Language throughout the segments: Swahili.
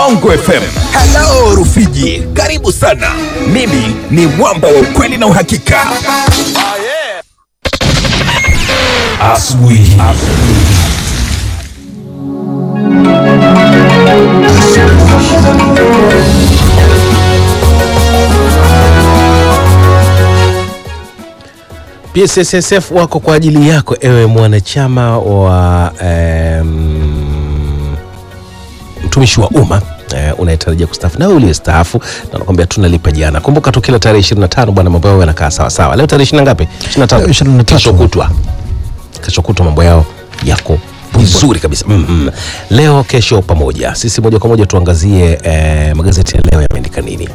Bongo FM. Hello Rufiji, karibu sana. Mimi ni mwamba wa ukweli na uhakika. Asubuhi. PSSSF wako kwa ajili yako ewe mwanachama wa mtumishi wa umma unayetarajia kustaafu na uliyestaafu, na nakwambia tunalipa jana. Kumbuka tu kila tarehe 25 bwana, mambo yao yanakaa sawa sawa. Leo tarehe 20 ngapi? 25. Kesho kutwa mambo yao yako vizuri kabisa. Leo kesho pamoja. Sisi moja kwa moja tuangazie magazeti ya leo yameandika nini.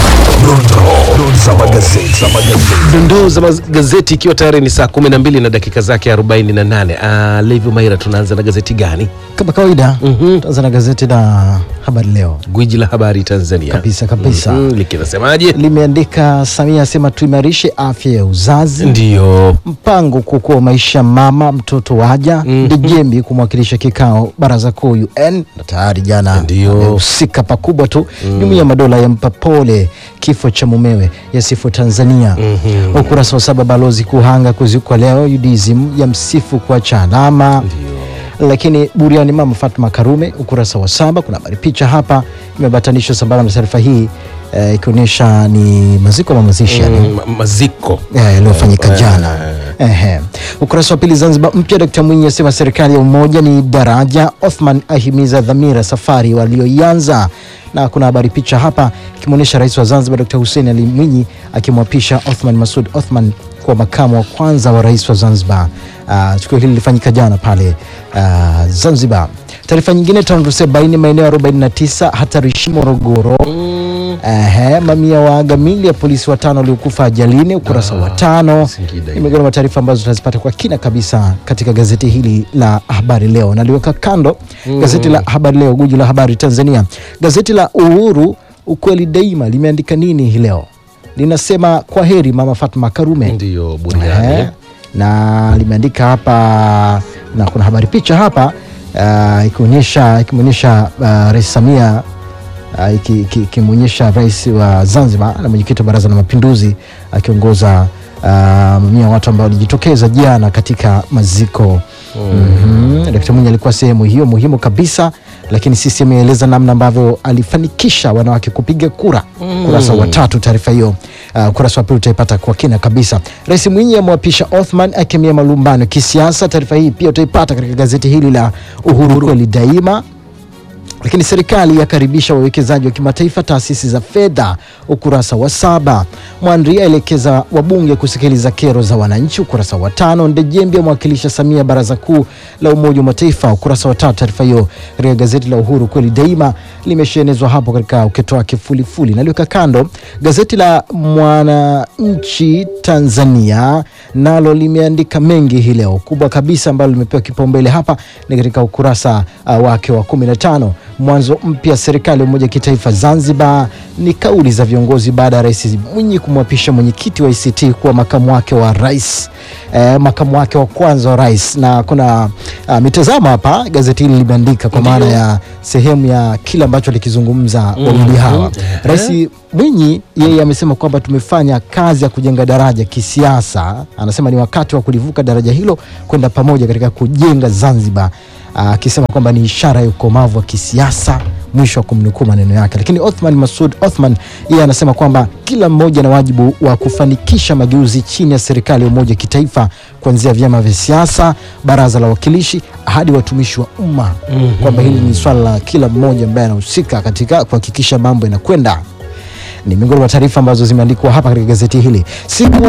Dondoo za magazeti ikiwa tayari ni saa 12 na dakika zake 48. Levi Maira, tunaanza na gazeti gani? Kama kawaida, tunaanza na gazeti la Habari Leo. Gwiji la habari Tanzania. Kabisa. Likinasemaje? Limeandika Samia asema tuimarishe afya ya uzazi. Ndio. Mpango kuokoa maisha mama mtoto waja. Ndejembi kumwakilisha kikao Baraza Kuu UN, na tayari jana amehusika pakubwa tu. Jumuiya ya Madola yampa pole kifo cha mumewe, yasifu Tanzania. Ukurasa wa 7, balozi Kuhanga kuzikwa leo, UDSM ya msifu kuacha alama. Lakini buriani mama Fatma Karume, ukurasa wa 7 kuna habari picha hapa imebatanishwa sambamba na taarifa hii ikionyesha ni maziko ama mazishi maziko yaliyofanyika jana. Ukurasa wa 2, Zanzibar mpya, Dkt. Mwinyi asema serikali ya umoja ni daraja. Othman ahimiza dhamira safari walioianza, na kuna habari picha hapa ikimuonyesha rais wa Zanzibar Dkt. Hussein Ali Mwinyi akimwapisha Othman Masoud Othman kwa makamu wa kwanza wa rais wa Zanzibar. Tukio hili lilifanyika jana pale Zanzibar. Taarifa nyingine, TANROADS baini maeneo 49 hatarishi Morogoro. Mamia waaga miili ya polisi 5 waliokufa ajalini, ukurasa wa 5. Imegona na taarifa ambazo tutazipata kwa kina kabisa katika gazeti hili la Habari Leo. Naliweka kando gazeti la Habari Leo, gwiji la habari Tanzania. Gazeti la Uhuru, ukweli daima, limeandika nini hii leo? Linasema kwa heri mama Fatma Karume. Ndio buriani. Na limeandika hapa, na kuna habari picha hapa ikimuonyesha Rais Samia ikimuonyesha rais wa Zanzibar na mwenyekiti wa Baraza la Mapinduzi akiongoza mamia watu ambao walijitokeza jana katika maziko. Dkt. Mwinyi alikuwa sehemu hiyo muhimu kabisa, lakini sisi imeeleza namna ambavyo alifanikisha wanawake kupiga kura. Kurasa wa 3 taarifa hiyo. Kurasa wa 2 utaipata kwa kina kabisa. Rais Mwinyi amwapisha Othman akemea malumbano kisiasa. Taarifa hii pia utaipata katika gazeti hili la Uhuru kweli daima. Lakini serikali yakaribisha wawekezaji wa kimataifa taasisi za fedha, ukurasa wa 7. Mwandria elekeza wabunge kusikiliza kero za wananchi, ukurasa wa 5. Ndejembi amwakilisha Samia Baraza Kuu la Umoja wa Mataifa, ukurasa wa 3. Taarifa hiyo katika gazeti la Uhuru kweli daima limeshenezwa hapo katika uketo wake fulifuli. Naliweka kando gazeti la Mwananchi Tanzania, nalo limeandika mengi hii leo. Kubwa kabisa ambalo limepewa kipaumbele hapa ni katika ukurasa wake wa 15. Mwanzo mpya serikali ya umoja kitaifa Zanzibar, ni kauli za viongozi baada ya Rais Mwinyi kumwapisha mwenyekiti wa ICT kuwa makamu wake wa rais, makamu wake wa kwanza wa rais. Na kuna mitazamo hapa gazeti hili limeandika kwa maana ya sehemu ya kila ambacho alikizungumza wawili hawa. Rais Mwinyi yeye amesema kwamba tumefanya kazi ya kujenga daraja kisiasa. Anasema ni wakati wa kulivuka daraja hilo kwenda pamoja katika kujenga Zanzibar, akisema kwamba ni ishara ya ukomavu wa kisiasa, mwisho wa kumnukuu maneno yake. Lakini Othman Masoud Othman yeye anasema kwamba kila mmoja na wajibu wa kufanikisha mageuzi chini ya serikali ya umoja kitaifa, kuanzia vyama vya siasa, baraza la wawakilishi hadi watumishi wa umma, kwamba hili ni swala la kila mmoja ambaye anahusika katika kuhakikisha mambo yanakwenda. Ni miongoni mwa taarifa ambazo zimeandikwa hapa katika gazeti hili. Siku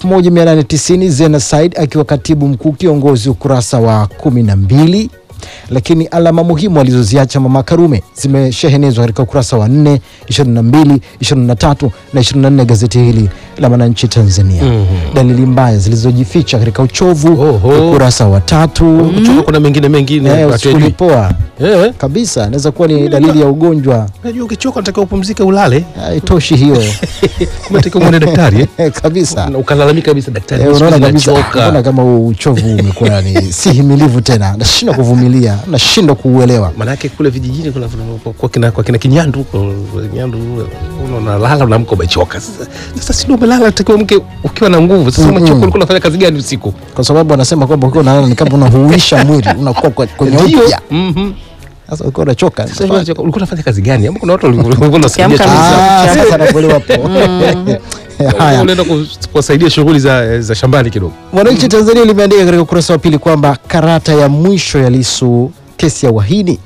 1890 Zena Said akiwa katibu mkuu kiongozi, ukurasa wa 12. Lakini alama muhimu alizoziacha mama Karume zimeshehenezwa katika ukurasa wa 4, 22, 23 na 24 gazeti hili la Mwananchi Tanzania. Dalili mbaya zilizojificha katika uchovu, ukurasa wa 3. Uchovu kuna mengine ulipoa kabisa, inaweza kuwa ni dalili ya ugonjwa. Unajua ukichoka unataka upumzike ulale. Haitoshi hiyo. Unataka muone daktari kabisa. Ukalalamika kabisa daktari, unaona kabisa kama uchovu umekuwa ni si himilivu tena, nashindwa kuvumilia kuangalia nashindwa kuuelewa. Manake kule vijijini kuna kwa kina Kinyandu huko, unalala na mko umechoka. Sasa si ndio umelala, utakiwa mke ukiwa na nguvu. Sasa umechoka, ulikuwa unafanya kazi gani usiku? Kwa sababu wanasema kwamba ukiwa unalala ni kama unahuisha mwili, unakuwa kwenye upya. Sasa ulikuwa unachoka. Sasa ulikuwa unafanya kazi gani? Ama kuna watu walikuwa wanasaidia sasa nakuelewa hapo. haya, unaenda kusaidia shughuli za shambani kidogo. Mwananchi Tanzania limeandika katika ukurasa wa pili kwamba karata ya mwisho ya Lissu kesi ya uhaini.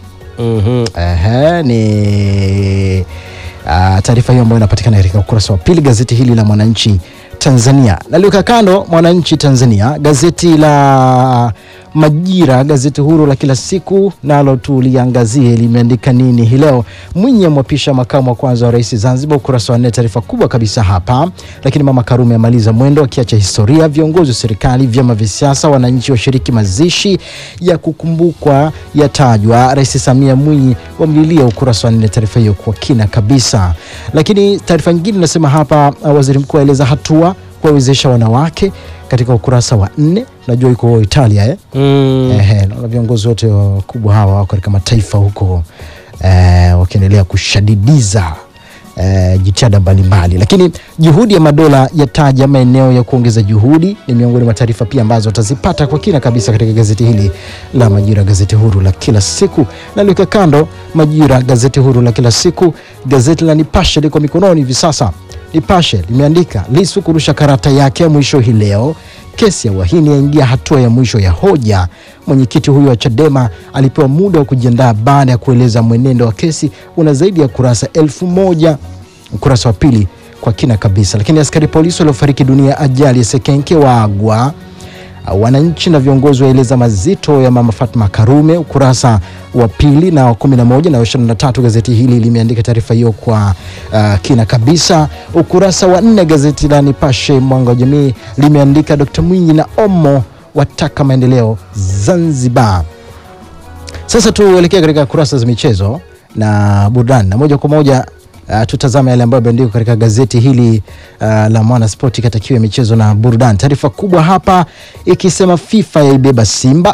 Ni taarifa hiyo ambayo inapatikana katika ukurasa wa pili gazeti hili la Mwananchi Tanzania. Naliweka kando Mwananchi Tanzania, gazeti la Majira, gazeti huru la kila siku, nalo tuliangazie limeandika nini hii leo. Mwinyi amwapisha makamu wa kwanza wa rais Zanzibar, ukurasa wa 4, taarifa kubwa kabisa hapa. Lakini Mama Karume amaliza mwendo akiacha historia, viongozi wa serikali, vyama vya siasa, wananchi washiriki mazishi ya kukumbukwa yatajwa, Rais Samia Mwinyi wamlilia, ukurasa wa 4, taarifa hiyo kwa kina kabisa. Lakini taarifa nyingine nasema hapa, waziri mkuu aeleza hatua kuwawezesha wanawake, katika ukurasa wa 4. Najua yuko Italia na viongozi wote wakubwa hawa wako katika mataifa huko wakiendelea kushadidiza jitihada mbalimbali. Lakini juhudi ya madola yataja maeneo ya kuongeza juhudi, ni miongoni mwa taarifa pia ambazo utazipata kwa kina kabisa katika gazeti hili la Majira, gazeti huru la kila siku. Na liweka kando Majira, gazeti huru la kila siku, gazeti la Nipashe liko mikononi hivi sasa. Nipashe limeandika Lissu kurusha karata yake ya mwisho hii leo, kesi ya uhaini yaingia hatua ya mwisho ya hoja. Mwenyekiti huyo wa Chadema alipewa muda wa kujiandaa baada ya kueleza mwenendo wa kesi una zaidi ya kurasa 1000, ukurasa wa pili kwa kina kabisa. Lakini askari polisi waliofariki dunia ajali ya Sekenke waagwa, wananchi na viongozi waeleza mazito ya Mama Fatma Karume, ukurasa wa pili na 11 na 23. Gazeti hili limeandika taarifa hiyo kwa kina kabisa. Ukurasa wa 4 gazeti la Nipashe Mwanga wa Jamii limeandika Dr. Mwinyi na Omo wataka maendeleo Zanzibar. Sasa tuelekea katika kurasa za michezo na burudani, na moja kwa moja tutazame yale ambayo yameandikwa katika gazeti hili la Mwana Sport katika kiwe michezo na burudani. Taarifa kubwa hapa ikisema FIFA yaibeba Simba.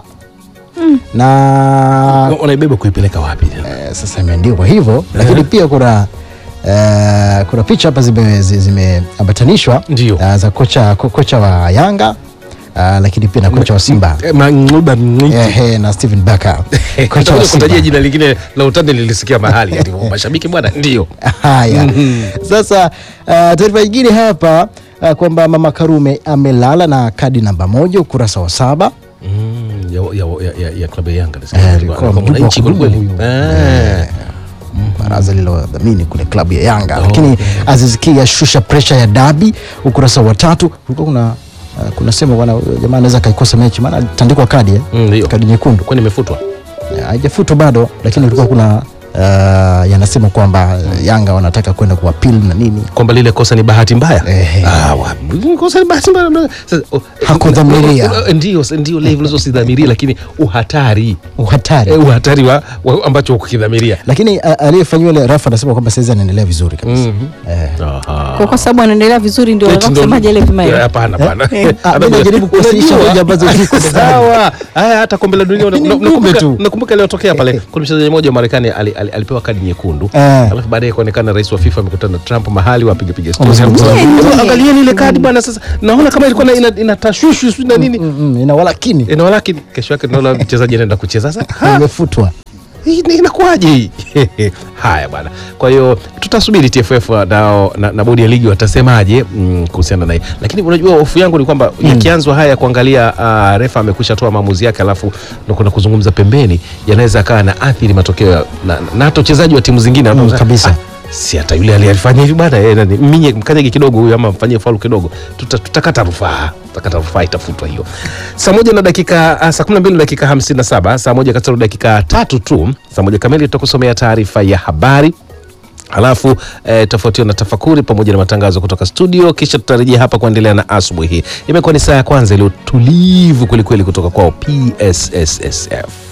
Na unaibeba kuipeleka wapi? Sasa imeandikwa hivyo, lakini pia kuna picha hapa zimeambatanishwa za kocha wa Yanga, lakini pia na kocha wa Simba na Steven Baka. Kocha wa Simba jina lingine la utani lilisikia mahali mashabiki bwana ndio. Haya. Sasa taarifa nyingine hapa kwamba Mama Karume amelala na kadi namba 1, ukurasa wa 7. Ya klabu ya Yanga mwananchi kweli. Baraza lilodhamini kule klabu ya Yanga. Lakini Aziz Ki ashusha pressure ya dabi, ukurasa wa 3. Kulikuwa kuna sema bwana jamaa anaweza kaikosa mechi maana tandikwa kadi kadi nyekundu. Kwani imefutwa? Haijafutwa bado, lakini kulikuwa kuna yanasema kwamba Yanga wanataka kwenda kuapili na nini, kwamba lile kosa ni bahati mbaya. Kosa ni bahati mbaya. Hakudhamiria. Ndio level zote sidhamiria, lakini uhatari wa ambacho ukidhamiria. Lakini aliyefanywa ile Rafa anasema kwamba sasa anaendelea vizuri kabisa. Kwa sababu anaendelea vizuri ndio wanasemaje ile pima hiyo? Hapana. Anajaribu kuwasilisha hoja ambazo ziko sawa. Hata kombe la dunia nakumbuka leo tokea pale kuna mchezaji mmoja wa Marekani alipewa kadi nyekundu, alafu baadaye kuonekana rais wa FIFA amekutana na Trump mahali wapiga stories. Angalieni ile kadi bwana, sasa naona kama ilikuwa inatashushu na nini, inawalakini kesho yake naona mchezaji anaenda kucheza sasa imefutwa. Inakuaje hii? Haya bwana. Kwa hiyo tutasubiri TFF na bodi ya ligi watasemaje kuhusiana na hii. Lakini unajua hofu yangu ni kwamba yakianzwa haya kuangalia refa amekwisha toa maamuzi yake, alafu ndio kuna kuzungumza pembeni, yanaweza kaa na athiri matokeo na hata wachezaji wa timu zingine kabisa. Si hata yule aliyefanya hivi bwana mminye mkanyage kidogo huyu ama mfanyie faulu kidogo, tutakata rufaa itafutwa hiyo. Saa 12 dakika 57, saa 1 kasoro dakika 3 tu, saa 1 kamili tutakusomea taarifa ya habari. Halafu tofauti na tafakuri pamoja na matangazo kutoka studio, kisha tutarejea hapa kuendelea na asubuhi hii. Imekuwa ni saa ya kwanza ile tulivu kweli kutoka kwao PSSSF.